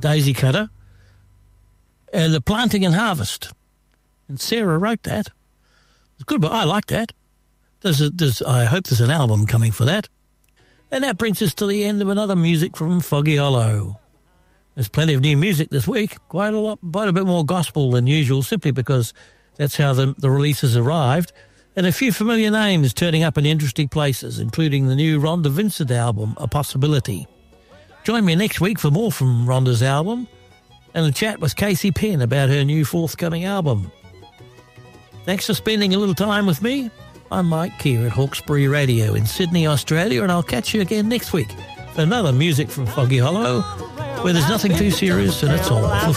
Daisy Cutter, and The Planting and Harvest. And Sarah wrote that. It's good, but I like that. I hope there's an album coming for that. And that brings us to the end of another music from Foggy Hollow. There's plenty of new music this week, quite a bit more gospel than usual, simply because that's how the releases arrived. And a few familiar names turning up in interesting places, including the new Rhonda Vincent album, A Possibility. Join me next week for more from Rhonda's album and a chat with Casey Penn about her new forthcoming album. Thanks for spending a little time with me. I'm Mike Keir at Hawkesbury Radio in Sydney, Australia, and I'll catch you again next week for another music from Foggy Hollow, where there's nothing too serious and it's all for